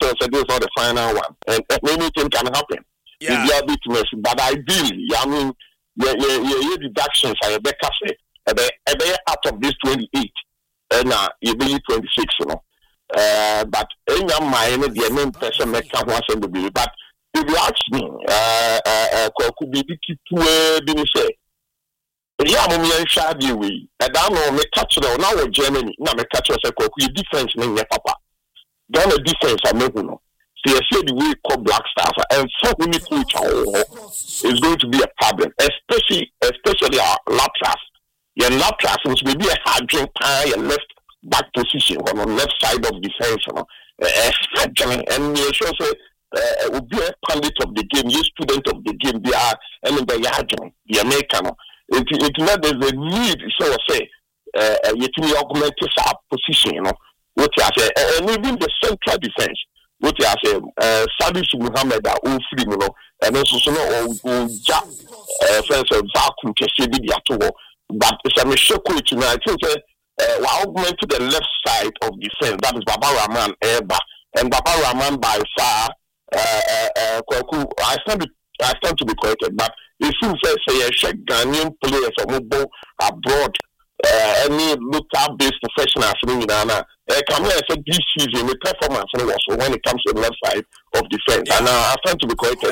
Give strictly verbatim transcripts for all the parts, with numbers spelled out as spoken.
sure that this is not the final one, and anything can happen. Yeah, with your business, but ideally, I mean, your your your deductions are a better say, a better out of this twenty-eight, and now you be twenty-six, you know. Uh, but in your mind, the main person make come once in the bill. But if you ask me, uh, uh, uh, could be two, be say. Yeah, I'm going to show you. I don't know, me catch it now with Germany. Now, me catch yourself, you difference in your papa. Don't a difference, I know. See, I say the way called Black Stars, and so many coach is going to be a problem, especially, especially our lapras. Your lapras is maybe a hard drink pie and left back position on the left side of defense. You know, uh, and you sure say, uh, will be a pundit of the game, you student of the game, they are, and in the yard, the American. It it not there's a need, so I say, uh, you can augment this position, you know, what I say, and even the central defense, what I say, uh, Sadiq Muhammad, who free, you know, and also so no, Jack, friends of vacuum, Keshidi Atowo, but it's a Michelle coach, and I think, uh, we augment to the left side of defense, that is Baba Rahman Eba, and Baba Rahman by far, uh, uh, uh, I stand I stand to be corrected, but if you say a check Ghanaian players or mobile abroad, uh, any local based professionals in Ghana, uh, come here and say this season the performance was when it comes to the left side of defense. Yeah. And uh, I stand to be corrected.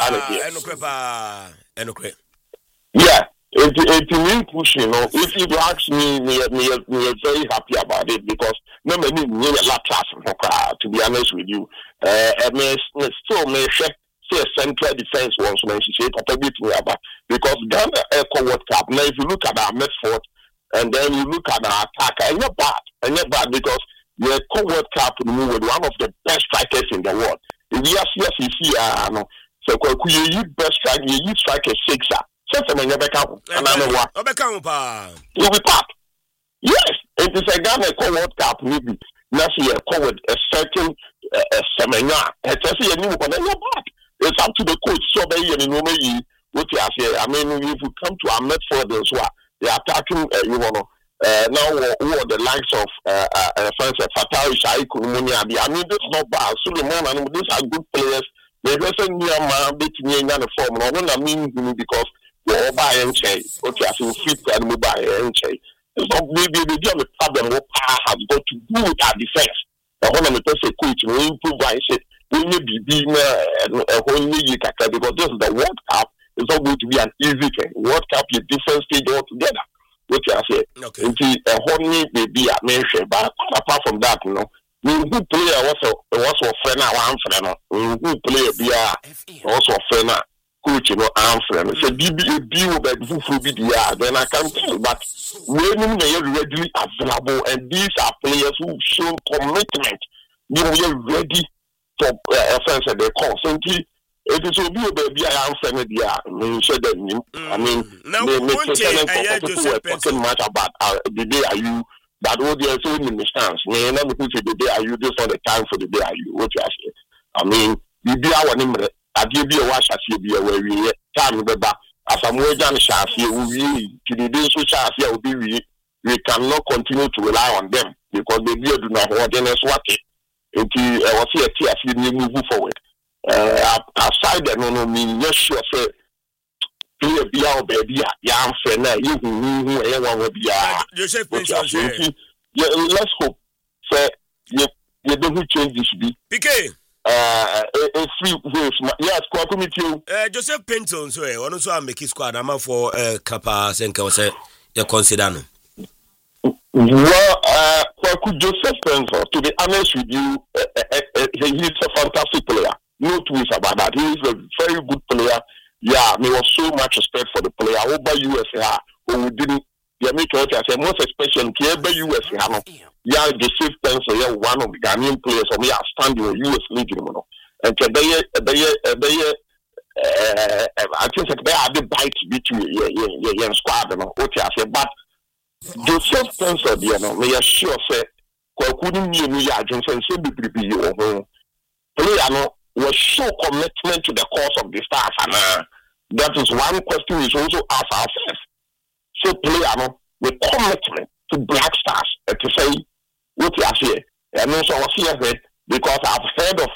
Yeah, it it mean push, you know. If you ask me, me me me very happy about it because no many need a lot class to be honest with you. Uh, I mean, still may check. Say a central defense was when she said because Ghana Echo World Cup. Now, if you look at our midfield and then you look at our attack, and you're bad, and you're bad because the Echo World Cup with one of the best strikers in the world. If you yes, you see, uh, no, so you use best striker, you use striker sixer. So, I mean, you become another one. You'll be part. Yes, it is a Ghana Echo World Cup, maybe. Now, see a with a certain seminar. It's a new one, and you're bad. It's up to the coach. So, you know, what you say. I mean, if you come to our midfield as well, they are attacking, uh, you know, uh, now who are the likes of uh, uh, Francis Fatah, Shaiku, Muniabi. I mean, this is not bad. Suleiman, and these are good players. They just say, near my bit me in the form. I don't mean because we're buy and say, okay, I feel fit and we buy and say. So, maybe the deal with problem what has got to do with our defense. I want to say, coach, we improve, I say, we need to be a whole league because this is the World Cup. It's not going to be an easy thing. World Cup is different stage altogether. What I say, okay. It's a whole need to be a mention. But apart from that, you know, we who player also was a friend now, I'm friend. We who player be a also a friend now, coach, you know, I'm friend. So B B B will be who be the then I can tell. But when they are readily available, and these are players who show commitment, they are ready. For uh, friends at the constantly, it is will be a baby. I am friendly. I mean, said that I mean, now they make talking much about uh, the day are you that what they are saying in the stance. Me, never put the day are you this on the time for the day are you. What you say? I mean, we be our name. I give you a watch as you be aware. We time the back as a more than shaft here. We to the day so shaft here will be we we cannot continue to rely on them because they do not want them as what it. Into I was here to actually move forward. Uh, aside that, no, no, mean, yes, sure, say, play a beer, baby, yeah, I'm now, you who anyone will be. Yeah, let's hope, say, you don't change this be. P K. Uh, a free voice, yes, quite with you. Uh, Joseph Pinton, so I want to make his squad. I'm out for uh, Kappa Senka, say, you consider. Well, uh, Joseph Spencer, to be honest with you, uh, uh, uh, he is a fantastic player. No two ways about that. He is a very good player. Yeah, there was so much respect for the player. Over U S A, when we didn't, yeah, make it. I say most especially over U S A. No, yeah, Joseph Spencer, yeah, one of the Ghanaian players, or me outstanding in U S League, you know. And today, today, today, I think that they are the bite between yeah, yeah, yeah, squad, you know. What I say, but. Joseph Spencer, you know, may assure say, couldn't you me Johnson say be be your home. Player was so commitment to the cause of the stars, and uh, that is one question we also ask ourselves. So player with commitment to Black Stars, uh, to say what you are saying, and also I was here because I've heard of